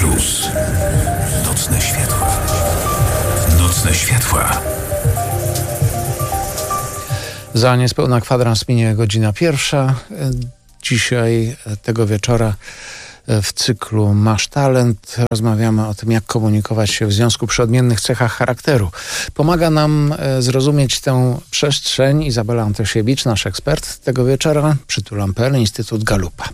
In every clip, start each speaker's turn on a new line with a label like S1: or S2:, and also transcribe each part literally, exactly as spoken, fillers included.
S1: Plus. Nocne światła. Nocne światła.
S2: Za niespełna kwadrans minie godzina pierwsza. Dzisiaj, tego wieczora, w cyklu Masz Talent rozmawiamy o tym, jak komunikować się w związku przy odmiennych cechach charakteru. Pomaga nam zrozumieć tę przestrzeń Izabela Antosiewicz, nasz ekspert tego wieczora, przytulam kropka p l, Instytut Galupa.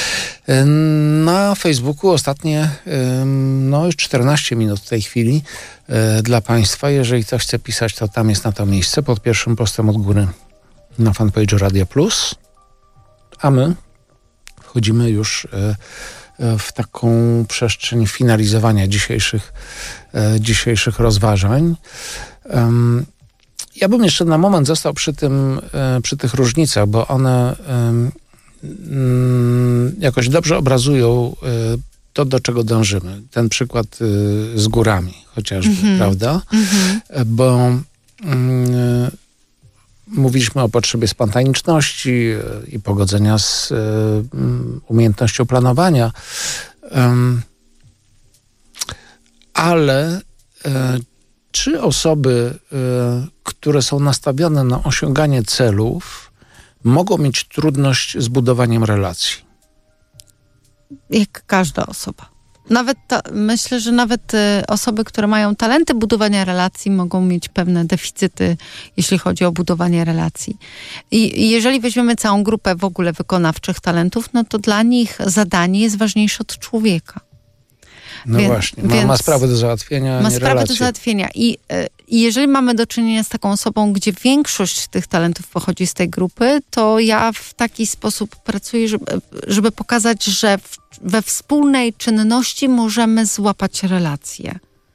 S2: Na Facebooku ostatnie, no już czternaście minut w tej chwili dla Państwa. Jeżeli ktoś chce pisać, to tam jest na to miejsce, pod pierwszym postem od góry na fanpage'u Radia Plus. A my wchodzimy już w taką przestrzeń finalizowania dzisiejszych, dzisiejszych rozważań. Ja bym jeszcze na moment został przy tym, przy tych różnicach, bo one jakoś dobrze obrazują to, do czego dążymy. Ten przykład z górami chociażby, mm-hmm. prawda? Mm-hmm. Bo mm, mówiliśmy o potrzebie spontaniczności i pogodzenia z um, umiejętnością planowania, um, ale e, czy osoby, e, które są nastawione na osiąganie celów, mogą mieć trudność z budowaniem relacji?
S3: Jak każda osoba. Nawet ta, myślę, że nawet y, osoby, które mają talenty budowania relacji, mogą mieć pewne deficyty, jeśli chodzi o budowanie relacji. I, i jeżeli weźmiemy całą grupę w ogóle wykonawczych talentów, no to dla nich zadanie jest ważniejsze od człowieka.
S2: No Wie, właśnie, ma, ma sprawy do załatwienia,
S3: Ma
S2: nie
S3: sprawy
S2: relacje.
S3: do załatwienia. I, y, I jeżeli mamy do czynienia z taką osobą, gdzie większość tych talentów pochodzi z tej grupy, to ja w taki sposób pracuję, żeby, żeby pokazać, że w, we wspólnej czynności możemy złapać relacje.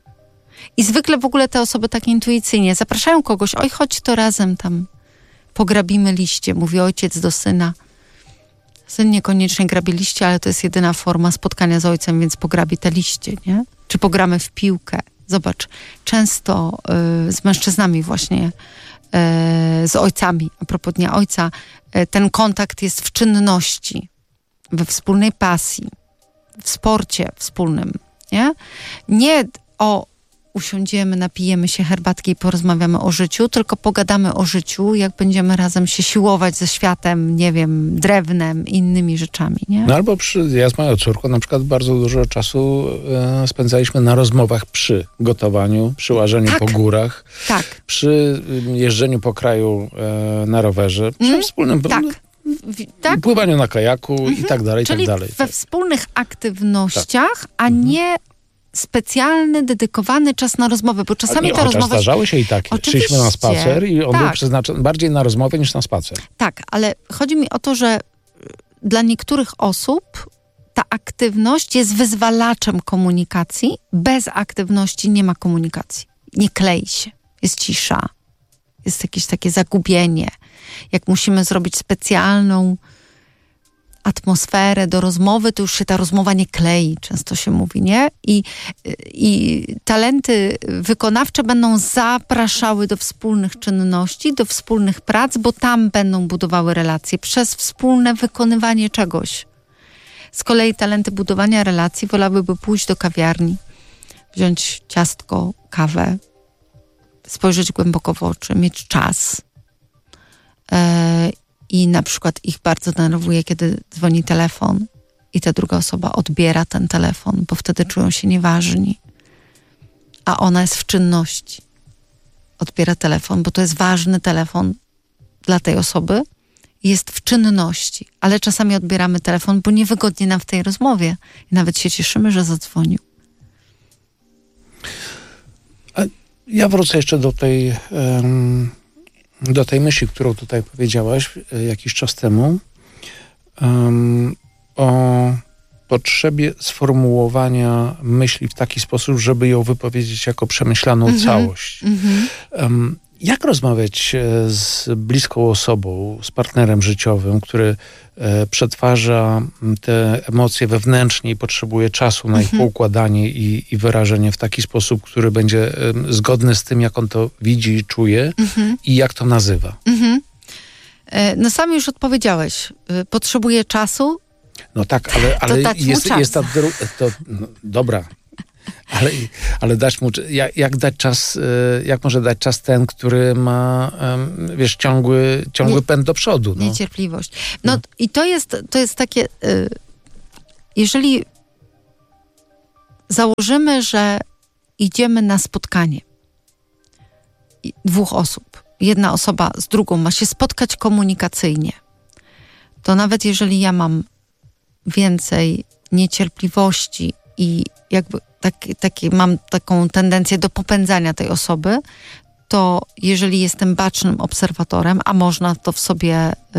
S3: I zwykle w ogóle te osoby tak intuicyjnie zapraszają kogoś, oj, chodź to razem tam pograbimy liście, mówi ojciec do syna. Syn niekoniecznie grabi liście, ale to jest jedyna forma spotkania z ojcem, więc pograbi te liście, nie? Czy pogramy w piłkę. Zobacz, często y, z mężczyznami właśnie, y, z ojcami, a propos Dnia Ojca, y, ten kontakt jest w czynności, we wspólnej pasji, w sporcie wspólnym, nie? Nie o usiądziemy, napijemy się herbatki i porozmawiamy o życiu, tylko pogadamy o życiu, jak będziemy razem się siłować ze światem, nie wiem, drewnem, innymi rzeczami, nie?
S2: No albo przy, ja z moją córką na przykład bardzo dużo czasu e, spędzaliśmy na rozmowach przy gotowaniu, przy łażeniu
S3: tak,
S2: po górach,
S3: tak.
S2: przy jeżdżeniu po kraju e, na rowerze, przy mm, wspólnym
S3: tak.
S2: W, tak? pływaniu na kajaku mm-hmm. i tak dalej,
S3: Czyli
S2: i tak dalej.
S3: we wspólnych aktywnościach, tak. a
S2: mm-hmm.
S3: nie specjalny, dedykowany czas na rozmowę, bo czasami
S2: ta
S3: rozmowa...
S2: zdarzały się i takie. Szliśmy na spacer i on tak. był przeznaczony bardziej na rozmowę niż na spacer.
S3: Tak, ale chodzi mi o to, że dla niektórych osób ta aktywność jest wyzwalaczem komunikacji. Bez aktywności nie ma komunikacji. Nie klei się. Jest cisza. Jest jakieś takie zagubienie. Jak musimy zrobić specjalną atmosferę do rozmowy, to już się ta rozmowa nie klei, często się mówi, nie? I, i talenty wykonawcze będą zapraszały do wspólnych czynności, do wspólnych prac, bo tam będą budowały relacje przez wspólne wykonywanie czegoś. Z kolei talenty budowania relacji wolałyby pójść do kawiarni, wziąć ciastko, kawę, spojrzeć głęboko w oczy, mieć czas. Yy, I na przykład ich bardzo denerwuje, kiedy dzwoni telefon i ta druga osoba odbiera ten telefon, bo wtedy czują się nieważni. A ona jest w czynności. Odbiera telefon, bo to jest ważny telefon dla tej osoby i jest w czynności. Ale czasami odbieramy telefon, bo niewygodnie nam w tej rozmowie. I nawet się cieszymy, że zadzwonił.
S2: A ja wrócę jeszcze do tej... Um... do tej myśli, którą tutaj powiedziałaś jakiś czas temu, um, o potrzebie sformułowania myśli w taki sposób, żeby ją wypowiedzieć jako przemyślaną mm-hmm. całość. Mm-hmm. Um, jak rozmawiać z bliską osobą, z partnerem życiowym, który e, przetwarza te emocje wewnętrznie i potrzebuje czasu na ich mm-hmm. poukładanie i, i wyrażenie w taki sposób, który będzie e, zgodny z tym, jak on to widzi i czuje mm-hmm. i jak to nazywa?
S3: Mm-hmm. E, no sam już odpowiedziałeś. E, potrzebuje czasu.
S2: No tak, ale, ale
S3: dać mu
S2: jest,
S3: czas.
S2: jest ta dru... to, no, dobra. Ale, ale dać mu, jak, jak dać czas, jak może dać czas ten, który ma, wiesz, ciągły, ciągły
S3: Nie,
S2: pęd do przodu. No.
S3: Niecierpliwość. No, no i to jest, to jest takie, jeżeli założymy, że idziemy na spotkanie dwóch osób, jedna osoba z drugą ma się spotkać komunikacyjnie, to nawet jeżeli ja mam więcej niecierpliwości i jakby tak, taki, mam taką tendencję do popędzania tej osoby, to jeżeli jestem bacznym obserwatorem, a można to w sobie yy,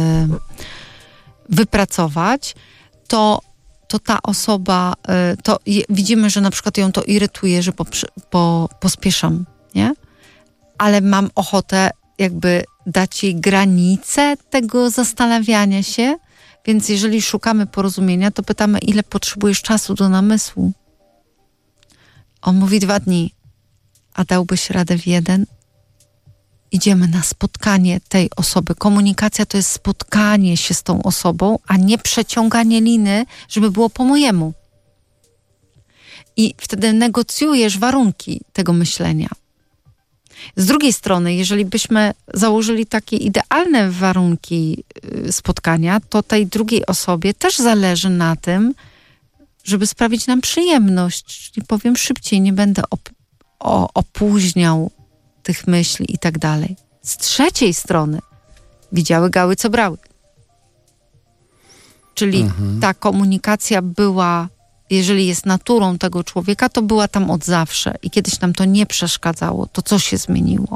S3: wypracować, to, to ta osoba, yy, to je, widzimy, że na przykład ją to irytuje, że po, po, pospieszam, nie? Ale mam ochotę jakby dać jej granicę tego zastanawiania się, więc jeżeli szukamy porozumienia, to pytamy, ile potrzebujesz czasu do namysłu. On mówi dwa dni, a dałbyś radę w jeden? Idziemy na spotkanie tej osoby. Komunikacja to jest spotkanie się z tą osobą, a nie przeciąganie liny, żeby było po mojemu. I wtedy negocjujesz warunki tego myślenia. Z drugiej strony, jeżeli byśmy założyli takie idealne warunki spotkania, to tej drugiej osobie też zależy na tym, żeby sprawić nam przyjemność. Czyli powiem szybciej, nie będę op- o- opóźniał tych myśli i tak dalej. Z trzeciej strony widziały gały, co brały. Czyli mhm. ta komunikacja była, jeżeli jest naturą tego człowieka, to była tam od zawsze i kiedyś nam to nie przeszkadzało. To co się zmieniło?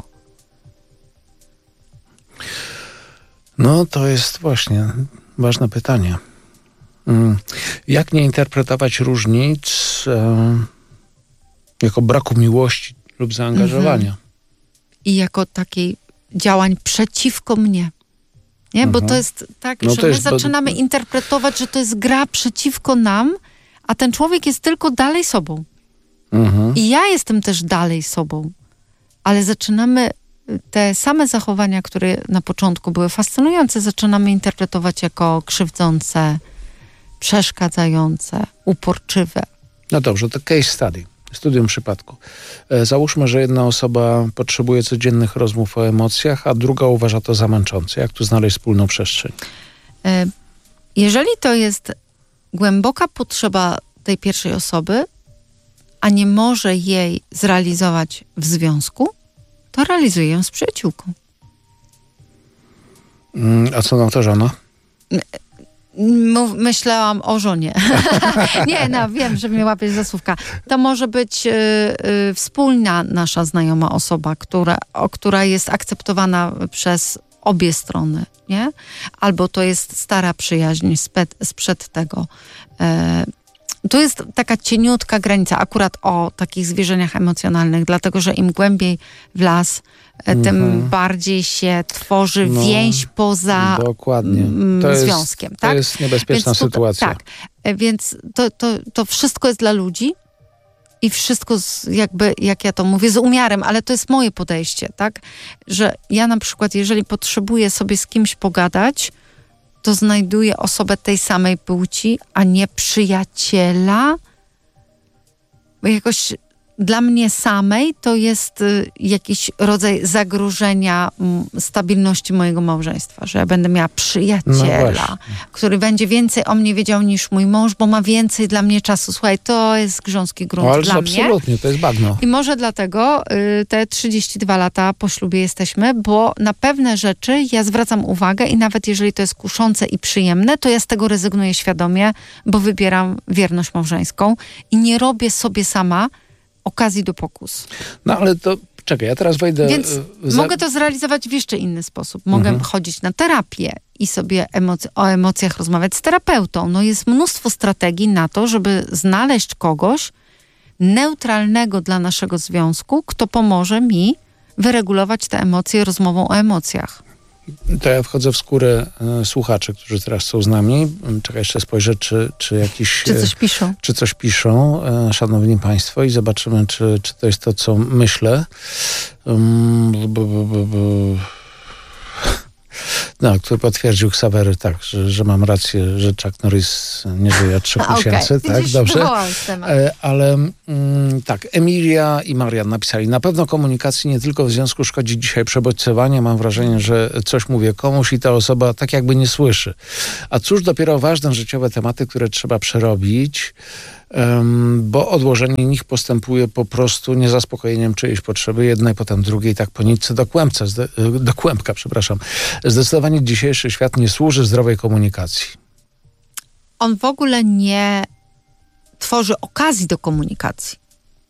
S2: No to jest właśnie ważne pytanie. Jak nie interpretować różnic e, jako braku miłości lub zaangażowania? Mhm.
S3: I jako takiej działań przeciwko mnie. Nie? Mhm. Bo to jest tak, no że my jest, zaczynamy bo... interpretować, że to jest gra przeciwko nam, a ten człowiek jest tylko dalej sobą. Mhm. I ja jestem też dalej sobą. Ale zaczynamy te same zachowania, które na początku były fascynujące, zaczynamy interpretować jako krzywdzące, przeszkadzające, uporczywe.
S2: No dobrze, to case study. Studium przypadku. E, załóżmy, że jedna osoba potrzebuje codziennych rozmów o emocjach, a druga uważa to za męczące. Jak tu znaleźć wspólną przestrzeń?
S3: E, jeżeli to jest głęboka potrzeba tej pierwszej osoby, a nie może jej zrealizować w związku, to realizuje ją z przyjaciółką.
S2: Mm, a co na to żona?
S3: Mów, myślałam o żonie. Nie, no wiem, że mnie łapiesz za słówka. To może być y, y, wspólna nasza znajoma osoba, która, o, która jest akceptowana przez obie strony, nie? Albo to jest stara przyjaźń sped, sprzed tego. Y, tu jest taka cieniutka granica akurat o takich zwierzeniach emocjonalnych, dlatego, że im głębiej w las, tym mhm. bardziej się tworzy no, więź poza
S2: dokładnie. To
S3: związkiem.
S2: Jest,
S3: tak?
S2: To jest niebezpieczna
S3: więc
S2: sytuacja.
S3: Tak, więc to, to, to wszystko jest dla ludzi i wszystko z, jakby, jak ja to mówię, z umiarem, ale to jest moje podejście, tak? Że ja na przykład, jeżeli potrzebuję sobie z kimś pogadać, to znajduję osobę tej samej płci, a nie przyjaciela, bo jakoś dla mnie samej to jest y, jakiś rodzaj zagrożenia m, stabilności mojego małżeństwa, że ja będę miała przyjaciela, no który będzie więcej o mnie wiedział niż mój mąż, bo ma więcej dla mnie czasu. Słuchaj, to jest grząski grunt
S2: no,
S3: dla
S2: absolutnie, mnie. Absolutnie, to jest bagno.
S3: I może dlatego y, te trzydzieści dwa lata po ślubie jesteśmy, bo na pewne rzeczy ja zwracam uwagę i nawet jeżeli to jest kuszące i przyjemne, to ja z tego rezygnuję świadomie, bo wybieram wierność małżeńską i nie robię sobie sama okazji do pokus.
S2: No ale to, czekaj, ja teraz wejdę...
S3: Więc
S2: za...
S3: mogę to zrealizować w jeszcze inny sposób. Mogę mhm. chodzić na terapię i sobie emoc- o emocjach rozmawiać z terapeutą. No jest mnóstwo strategii na to, żeby znaleźć kogoś neutralnego dla naszego związku, kto pomoże mi wyregulować te emocje rozmową o emocjach.
S2: To ja wchodzę w skórę e, słuchaczy, którzy teraz są z nami. Czekaj, jeszcze spojrzę, czy, czy jakiś...
S3: Czy coś piszą.
S2: Czy coś piszą, e, szanowni państwo, i zobaczymy, czy, czy to jest to, co myślę. Um, b, b, b, b. No, który potwierdził Ksawery, tak, że, że mam rację, że Chuck Norris nie żyje od trzech miesięcy.
S3: Okay.
S2: Tak, dobrze.
S3: Temat.
S2: Ale mm, tak, Emilia i Marian napisali, na pewno komunikacji nie tylko w związku szkodzi dzisiaj przebodźcowanie. Mam wrażenie, że coś mówię komuś i ta osoba tak jakby nie słyszy. A cóż dopiero ważne życiowe tematy, które trzeba przerobić, um, bo odłożenie nich postępuje po prostu niezaspokojeniem czyjejś potrzeby, jednej, potem drugiej, tak po nitce do kłębca, zde- do kłębka, przepraszam. Zdecydowanie dzisiejszy świat nie służy zdrowej komunikacji.
S3: On w ogóle nie tworzy okazji do komunikacji.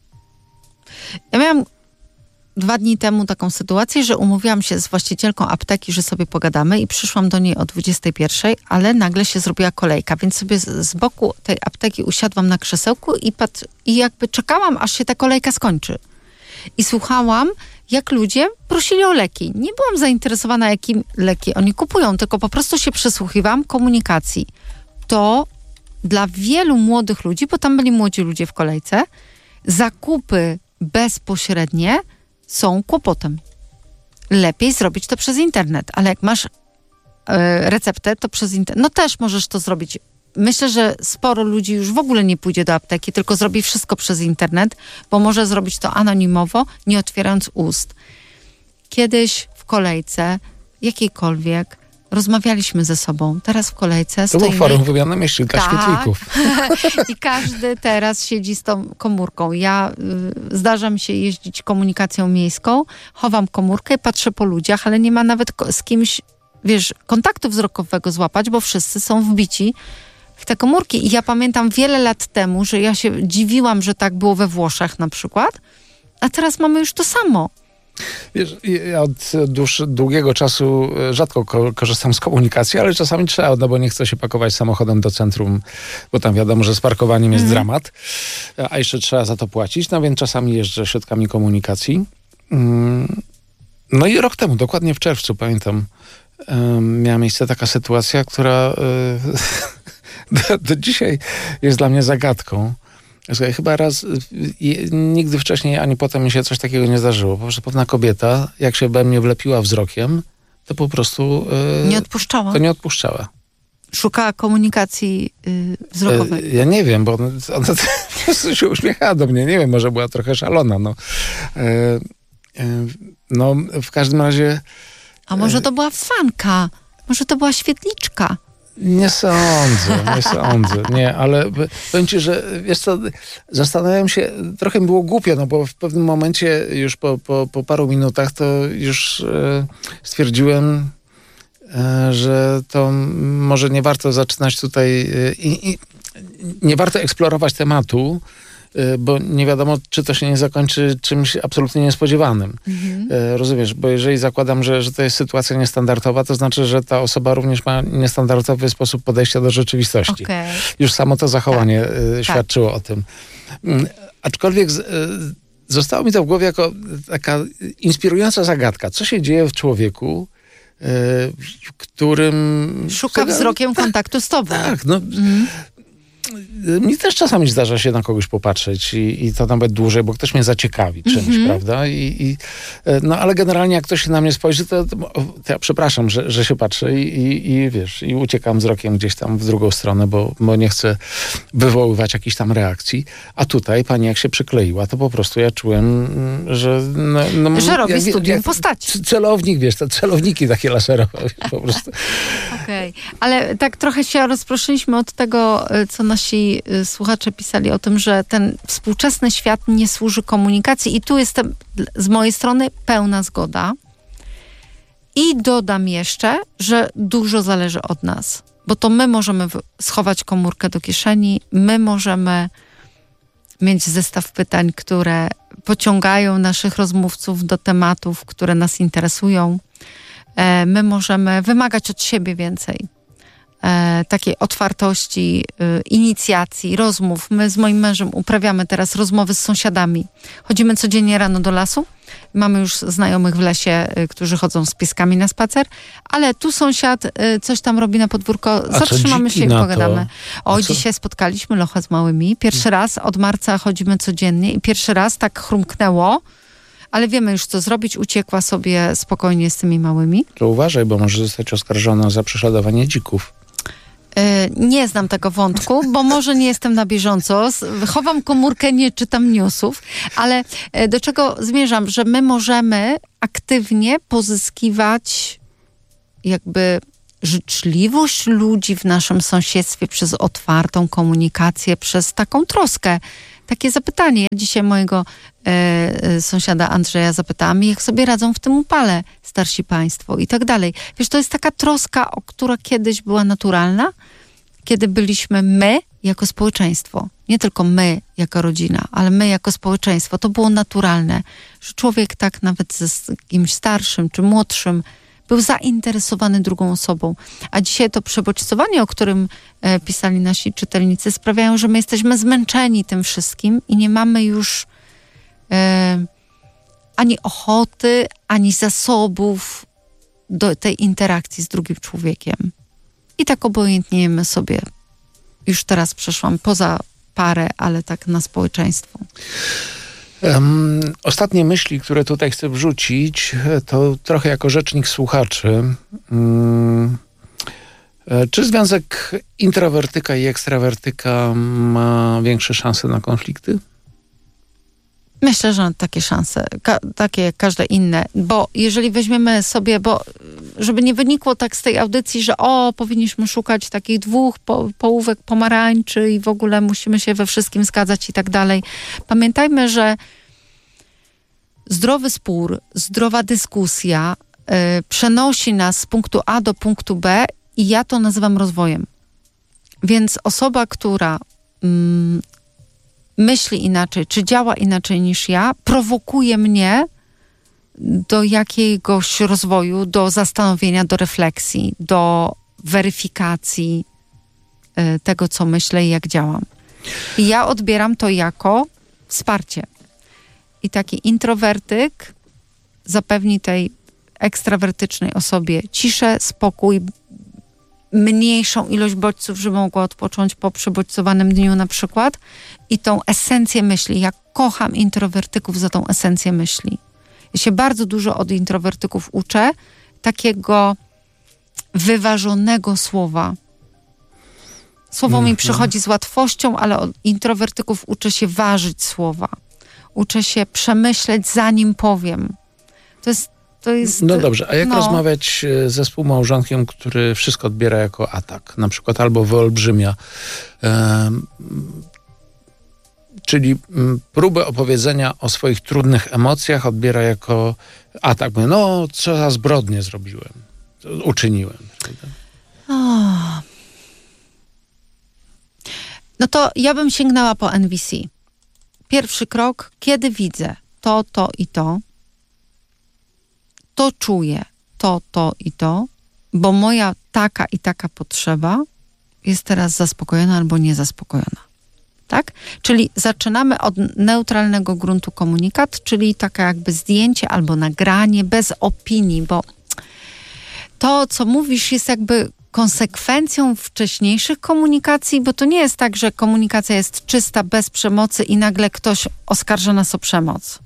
S3: Ja miałam dwa dni temu taką sytuację, że umówiłam się z właścicielką apteki, że sobie pogadamy i przyszłam do niej o dwudziestej pierwszej, ale nagle się zrobiła kolejka, więc sobie z, z boku tej apteki usiadłam na krzesełku i, pat, i jakby czekałam, aż się ta kolejka skończy. I słuchałam, jak ludzie prosili o leki. Nie byłam zainteresowana, jakim leki oni kupują, tylko po prostu się przysłuchiwałam komunikacji. To dla wielu młodych ludzi, bo tam byli młodzi ludzie w kolejce, zakupy bezpośrednie są kłopotem. Lepiej zrobić to przez internet, ale jak masz e, receptę, to przez internet, no też możesz to zrobić. Myślę, że sporo ludzi już w ogóle nie pójdzie do apteki, tylko zrobi wszystko przez internet, bo może zrobić to anonimowo, nie otwierając ust. Kiedyś w kolejce, jakiejkolwiek, rozmawialiśmy ze sobą. Teraz w kolejce
S2: To
S3: stoimy...
S2: było forum wymiany myśli dla
S3: tak.
S2: świetlików.
S3: I każdy teraz siedzi z tą komórką. Ja y, zdarza mi się jeździć komunikacją miejską, chowam komórkę i patrzę po ludziach, ale nie ma nawet ko- z kimś, wiesz, kontaktu wzrokowego złapać, bo wszyscy są wbici w te komórki. I ja pamiętam wiele lat temu, że ja się dziwiłam, że tak było we Włoszech na przykład, a teraz mamy już to samo.
S2: Wiesz, ja od dłuż, długiego czasu rzadko ko- korzystam z komunikacji, ale czasami trzeba, no bo nie chcę się pakować samochodem do centrum, bo tam wiadomo, że z parkowaniem jest mm. dramat, a jeszcze trzeba za to płacić, no więc czasami jeżdżę środkami komunikacji. Mm. No i rok temu, dokładnie w czerwcu, pamiętam, um, miała miejsce taka sytuacja, która y, do, do dzisiaj jest dla mnie zagadką. Słuchaj, chyba raz, y, nigdy wcześniej ani potem mi się coś takiego nie zdarzyło. Po prostu pewna kobieta, jak się we mnie wlepiła wzrokiem, to po prostu... Y,
S3: nie odpuszczała?
S2: To nie odpuszczała.
S3: Szukała komunikacji y, wzrokowej.
S2: Y, ja nie wiem, bo ona, ona po prostu się uśmiechała do mnie. Nie wiem, może była trochę szalona. No, y, y, no w każdym razie...
S3: A może to była fanka? Może to była świetliczka?
S2: Nie sądzę, nie sądzę, nie, ale powiem ci, że wiesz co, zastanawiam się, trochę mi było głupio, no bo w pewnym momencie już po, po, po paru minutach to już e, stwierdziłem, e, że to może nie warto zaczynać tutaj, e, i, nie warto eksplorować tematu, bo nie wiadomo, czy to się nie zakończy czymś absolutnie niespodziewanym. Mhm. Rozumiesz? Bo jeżeli zakładam, że, że to jest sytuacja niestandardowa, to znaczy, że ta osoba również ma niestandardowy sposób podejścia do rzeczywistości. Okay. Już samo to zachowanie tak. świadczyło tak. o tym. Aczkolwiek z, zostało mi to w głowie jako taka inspirująca zagadka. Co się dzieje w człowieku, w którym...
S3: Szuka wzrokiem kontaktu z tobą.
S2: Tak, no... Mhm. Mi też czasami zdarza się na kogoś popatrzeć i, i to nawet dłużej, bo ktoś mnie zaciekawi czymś, mm-hmm. prawda? I, i, no ale generalnie jak ktoś się na mnie spojrzy, to, to, to ja przepraszam, że, że się patrzę i, i, i wiesz, i uciekam wzrokiem gdzieś tam w drugą stronę, bo, bo nie chcę wywoływać jakichś tam reakcji. A tutaj pani jak się przykleiła, to po prostu ja czułem, że... No, no,
S3: że robi
S2: jak,
S3: studium
S2: jak,
S3: postaci.
S2: Celownik, wiesz, te celowniki takie laserowe po prostu.
S3: Okej, okay. Ale tak trochę się rozproszyliśmy od tego, co nasi słuchacze pisali o tym, że ten współczesny świat nie służy komunikacji i tu jestem z mojej strony pełna zgoda. I dodam jeszcze, że dużo zależy od nas, bo to my możemy schować komórkę do kieszeni, my możemy mieć zestaw pytań, które pociągają naszych rozmówców do tematów, które nas interesują. My możemy wymagać od siebie więcej. E, takiej otwartości, e, inicjacji, rozmów. My z moim mężem uprawiamy teraz rozmowy z sąsiadami. Chodzimy codziennie rano do lasu. Mamy już znajomych w lesie, e, którzy chodzą z pieskami na spacer, ale tu sąsiad e, coś tam robi na podwórko. A zatrzymamy się i pogadamy. O, dzisiaj spotkaliśmy locha z małymi. Pierwszy raz od marca chodzimy codziennie i pierwszy raz tak chrumknęło, ale wiemy już co zrobić, uciekła sobie spokojnie z tymi małymi.
S2: To uważaj, bo może zostać oskarżona za prześladowanie dzików.
S3: Nie znam tego wątku, bo może nie jestem na bieżąco. Chowam komórkę, nie czytam newsów, ale do czego zmierzam, że my możemy aktywnie pozyskiwać jakby życzliwość ludzi w naszym sąsiedztwie przez otwartą komunikację, przez taką troskę. Takie zapytanie. Ja dzisiaj mojego e, sąsiada Andrzeja zapytałam, jak sobie radzą w tym upale starsi państwo i tak dalej. Wiesz, to jest taka troska, o, która kiedyś była naturalna, kiedy byliśmy my jako społeczeństwo. Nie tylko my jako rodzina, ale my jako społeczeństwo. To było naturalne, że człowiek tak nawet ze kimś starszym czy młodszym był zainteresowany drugą osobą. A dzisiaj to przebodźcowanie, o którym e, pisali nasi czytelnicy, sprawiają, że my jesteśmy zmęczeni tym wszystkim i nie mamy już e, ani ochoty, ani zasobów do tej interakcji z drugim człowiekiem. I tak obojętniejemy sobie. Już teraz przeszłam poza parę, ale tak na społeczeństwo.
S2: Um, ostatnie myśli, które tutaj chcę wrzucić, to trochę jako rzecznik słuchaczy. Um, czy związek introwertyka i ekstrawertyka ma większe szanse na konflikty?
S3: Myślę, że takie szanse, ka- takie jak każde inne, bo jeżeli weźmiemy sobie, bo żeby nie wynikło tak z tej audycji, że o, powinniśmy szukać takich dwóch po- połówek pomarańczy i w ogóle musimy się we wszystkim zgadzać i tak dalej. Pamiętajmy, że zdrowy spór, zdrowa dyskusja yy, przenosi nas z punktu A do punktu B i ja to nazywam rozwojem. Więc osoba, która yy, myśli inaczej, czy działa inaczej niż ja, prowokuje mnie do jakiegoś rozwoju, do zastanowienia, do refleksji, do weryfikacji y, tego, co myślę i jak działam. I ja odbieram to jako wsparcie. I taki introwertyk zapewni tej ekstrawertycznej osobie ciszę, spokój, mniejszą ilość bodźców, żeby mogła odpocząć po przebodźcowanym dniu na przykład i tą esencję myśli. Ja kocham introwertyków za tą esencję myśli. Ja się bardzo dużo od introwertyków uczę takiego wyważonego słowa. Słowo mm-hmm. mi przychodzi z łatwością, ale od introwertyków uczę się ważyć słowa. Uczę się przemyśleć, zanim powiem. To jest To jest,
S2: no dobrze, a jak
S3: no.
S2: rozmawiać ze współmałżonkiem, który wszystko odbiera jako atak, na przykład albo wyolbrzymia, e, czyli m, próbę opowiedzenia o swoich trudnych emocjach odbiera jako atak. Mówi, no, co za zbrodnię zrobiłem, co uczyniłem.
S3: Oh. No to ja bym sięgnęła po N V C. Pierwszy krok, kiedy widzę to, to i to, to czuję, to, to i to, bo moja taka i taka potrzeba jest teraz zaspokojona albo niezaspokojona. Tak? Czyli zaczynamy od neutralnego gruntu komunikat, czyli takie jakby zdjęcie albo nagranie bez opinii, bo to, co mówisz, jest jakby konsekwencją wcześniejszych komunikacji, bo to nie jest tak, że komunikacja jest czysta, bez przemocy i nagle ktoś oskarża nas o przemoc.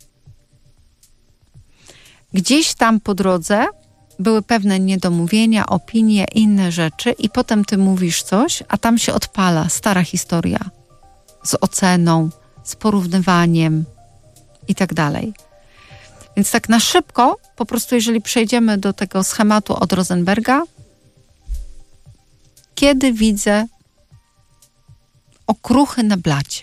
S3: Gdzieś tam po drodze były pewne niedomówienia, opinie, inne rzeczy i potem ty mówisz coś, a tam się odpala stara historia z oceną, z porównywaniem i tak dalej. Więc tak na szybko, po prostu jeżeli przejdziemy do tego schematu od Rosenberga, kiedy widzę okruchy na blacie,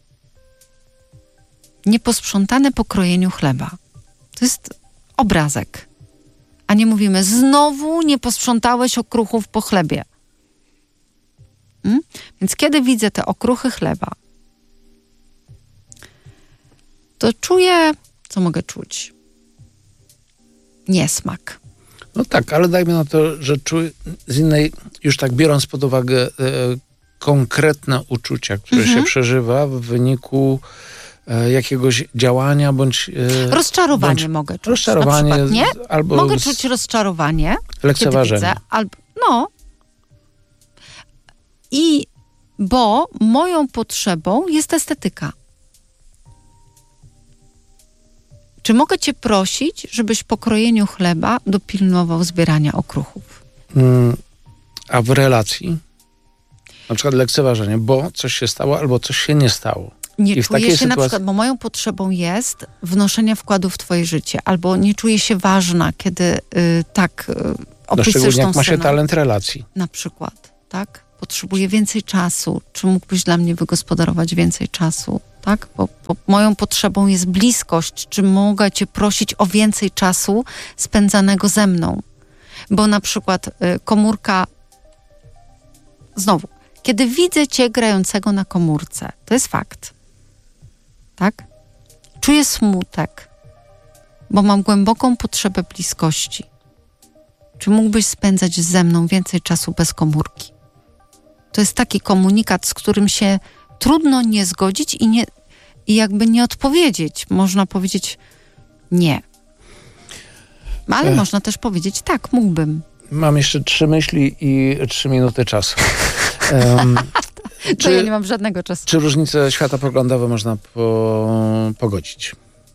S3: nieposprzątane po krojeniu chleba. To jest obrazek. A nie mówimy, znowu nie posprzątałeś okruchów po chlebie. Hmm? Więc kiedy widzę te okruchy chleba, to czuję, co mogę czuć? Niesmak.
S2: No tak, ale dajmy na to, że czuję z innej, już tak biorąc pod uwagę e, konkretne uczucia, które mhm. się przeżywa w wyniku e, jakiegoś działania bądź... E,
S3: rozczarowanie
S2: bądź
S3: mogę czuć.
S2: Rozczarowanie.
S3: Przykład, nie?
S2: Albo
S3: mogę
S2: z...
S3: czuć rozczarowanie.
S2: Lekceważenie.
S3: Widzę, albo, no. I bo moją potrzebą jest estetyka. Czy mogę cię prosić, żebyś po krojeniu chleba dopilnował zbierania okruchów?
S2: Mm, a w relacji? Na przykład lekceważenie, bo coś się stało albo coś się nie stało.
S3: Nie
S2: I w
S3: czuję
S2: takiej
S3: się
S2: sytuacji...
S3: na przykład, bo moją potrzebą jest wnoszenia wkładu w twoje życie, albo nie czuję się ważna, kiedy y, tak y,
S2: No
S3: opisujesz
S2: szczególnie
S3: tą
S2: jak ma się
S3: sceną.
S2: talent relacji.
S3: Na przykład, tak? Potrzebuję więcej czasu. Czy mógłbyś dla mnie wygospodarować więcej czasu? Tak? Bo, bo moją potrzebą jest bliskość. Czy mogę cię prosić o więcej czasu spędzanego ze mną? Bo na przykład y, komórka... Znowu, kiedy widzę cię grającego na komórce, to jest fakt. Tak? Czuję smutek, bo mam głęboką potrzebę bliskości. Czy mógłbyś spędzać ze mną więcej czasu bez komórki? To jest taki komunikat, z którym się trudno nie zgodzić i, nie, i jakby nie odpowiedzieć. Można powiedzieć nie. Ale
S2: Ech.
S3: można też powiedzieć tak, mógłbym.
S2: Mam jeszcze trzy myśli i trzy minuty czasu. Um,
S3: To
S2: czy,
S3: ja nie mam żadnego czasu.
S2: czy różnice światopoglądowe można po, pogodzić?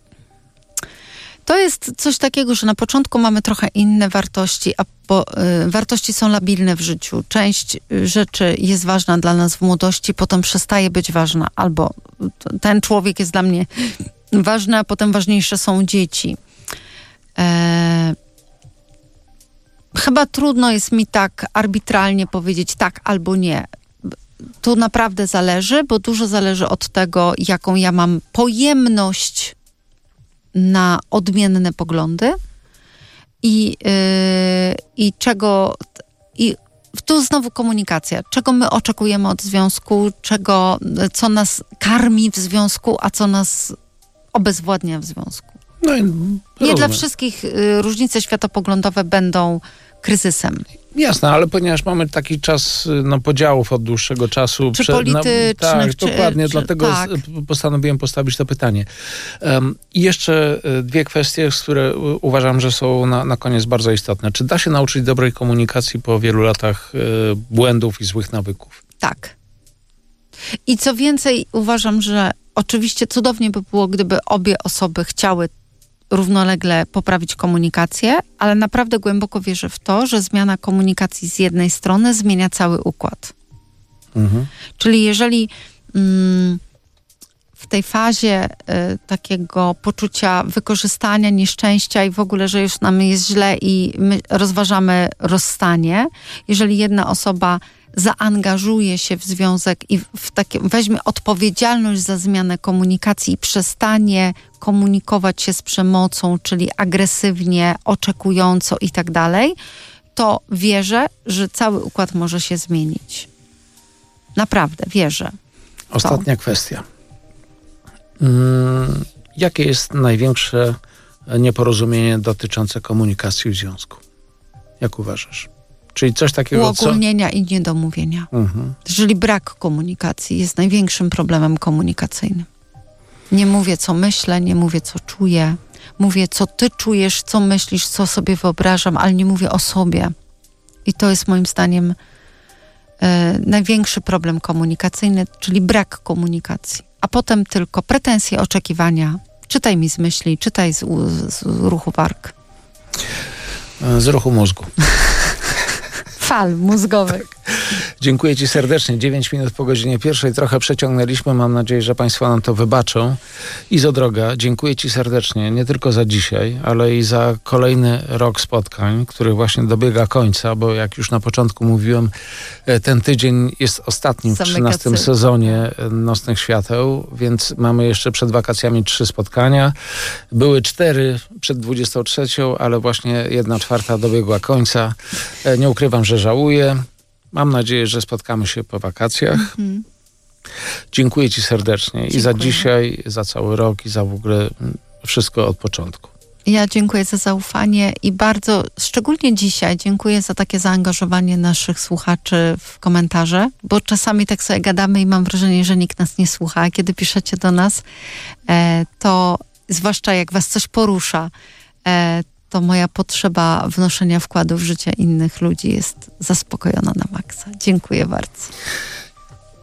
S3: To jest coś takiego, że na początku mamy trochę inne wartości, a po, y, wartości są labilne w życiu. Część y, rzeczy jest ważna dla nas w młodości, potem przestaje być ważna, albo t- ten człowiek jest dla mnie ważny, a potem ważniejsze są dzieci. E, chyba trudno jest mi tak arbitralnie powiedzieć tak albo nie. Tu naprawdę zależy, bo dużo zależy od tego, jaką ja mam pojemność na odmienne poglądy i, yy, i czego i tu znowu komunikacja, czego my oczekujemy od związku, czego, co nas karmi w związku, a co nas obezwładnia w związku.
S2: No i
S3: Nie
S2: rozumiem.
S3: dla wszystkich y, różnice światopoglądowe będą kryzysem.
S2: Jasne, ale ponieważ mamy taki czas no, podziałów od dłuższego czasu.
S3: Czy
S2: prze-
S3: politycznych,
S2: tak,
S3: czy-
S2: dokładnie,
S3: czy-
S2: dlatego
S3: tak.
S2: z- postanowiłem postawić to pytanie. Um, I jeszcze y, dwie kwestie, z które u- uważam, że są na, na koniec bardzo istotne. Czy da się nauczyć dobrej komunikacji po wielu latach y, błędów i złych nawyków?
S3: Tak. I co więcej, uważam, że oczywiście cudownie by było, gdyby obie osoby chciały równolegle poprawić komunikację, ale naprawdę głęboko wierzę w to, że zmiana komunikacji z jednej strony zmienia cały układ.
S2: Mhm.
S3: Czyli jeżeli mm, w tej fazie y, takiego poczucia wykorzystania, nieszczęścia i w ogóle, że już nam jest źle i my rozważamy rozstanie, jeżeli jedna osoba zaangażuje się w związek i w takie, weźmie odpowiedzialność za zmianę komunikacji i przestanie komunikować się z przemocą, czyli agresywnie, oczekująco i tak dalej, to wierzę, że cały układ może się zmienić. Naprawdę, wierzę.
S2: Ostatnia kwestia. Mm, jakie jest największe nieporozumienie dotyczące komunikacji w związku? Jak uważasz? Czyli coś takiego, co...
S3: Uogólnienia i niedomówienia.
S2: Mhm.
S3: Jeżeli brak komunikacji jest największym problemem komunikacyjnym. Nie mówię, co myślę, nie mówię, co czuję. Mówię, co ty czujesz, co myślisz, co sobie wyobrażam, ale nie mówię o sobie. I to jest moim zdaniem e, największy problem komunikacyjny, czyli brak komunikacji. A potem tylko pretensje, oczekiwania. Czytaj mi z myśli, czytaj z, z ruchu warg.
S2: Z ruchu mózgu.
S3: Fal mózgowych.
S2: Dziękuję ci serdecznie. dziewięć minut po godzinie pierwszej. Trochę przeciągnęliśmy. Mam nadzieję, że państwo nam to wybaczą. Izo droga, dziękuję ci serdecznie. Nie tylko za dzisiaj, ale i za kolejny rok spotkań, który właśnie dobiega końca, bo jak już na początku mówiłem, ten tydzień jest ostatnim w
S3: Zamyka
S2: trzynastym
S3: cykl.
S2: sezonie Nocnych Świateł, więc mamy jeszcze przed wakacjami trzy spotkania. Były cztery przed dwudziestą trzecią, ale właśnie jedna czwarta dobiegła końca. Nie ukrywam, że żałuję. Mam nadzieję, że spotkamy się po wakacjach.
S3: Mhm.
S2: Dziękuję ci serdecznie i za
S3: Dziękuję.
S2: dzisiaj, za cały rok i za w ogóle wszystko od początku.
S3: Ja dziękuję za zaufanie i bardzo, szczególnie dzisiaj, dziękuję za takie zaangażowanie naszych słuchaczy w komentarze, bo czasami tak sobie gadamy i mam wrażenie, że nikt nas nie słucha. A kiedy piszecie do nas, e, to zwłaszcza jak was coś porusza, e, to moja potrzeba wnoszenia wkładu w życie innych ludzi jest zaspokojona na maksa. Dziękuję bardzo.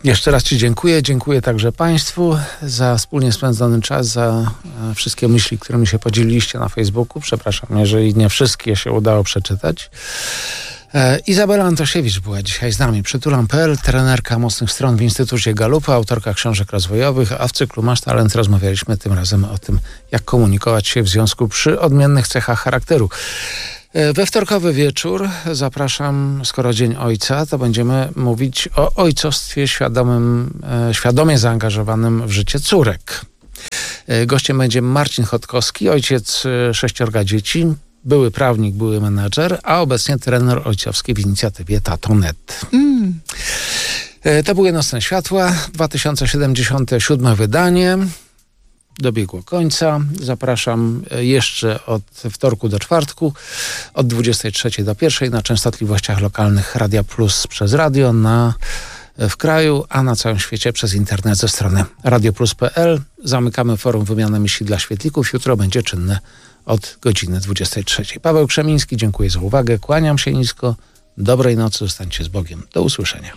S2: Jeszcze raz Ci dziękuję. Dziękuję także Państwu za wspólnie spędzony czas, za wszystkie myśli, którymi się podzieliliście na Facebooku. Przepraszam, jeżeli nie wszystkie się udało przeczytać. Izabela Antosiewicz była dzisiaj z nami. Przytulam kropka p l, trenerka mocnych stron w Instytucie Galupa, autorka książek rozwojowych, a w cyklu Masz Talent rozmawialiśmy tym razem o tym, jak komunikować się w związku przy odmiennych cechach charakteru. We wtorkowy wieczór zapraszam, skoro Dzień Ojca, to będziemy mówić o ojcostwie świadomym, świadomie zaangażowanym w życie córek. Gościem będzie Marcin Chodkowski, ojciec sześciorga dzieci, były prawnik, były menadżer, a obecnie trener ojcowski w inicjatywie Tato kropka net. Mm. To były Nocne Światła, dwa tysiące siedemdziesiąte siódme wydanie. Dobiegło końca. Zapraszam jeszcze od wtorku do czwartku, od dwudziestej trzeciej do pierwszej na częstotliwościach lokalnych Radia Plus przez radio na, w kraju, a na całym świecie przez internet ze strony radioplus kropka p l. Zamykamy forum wymiany myśli dla świetlików. Jutro będzie czynne od godziny dwudziestej trzeciej. Paweł Krzemiński, dziękuję za uwagę. Kłaniam się nisko. Dobrej nocy. Zostańcie z Bogiem. Do usłyszenia.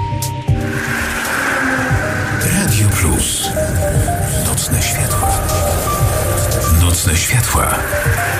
S1: Radio Plus. Nocne światła. Nocne światła.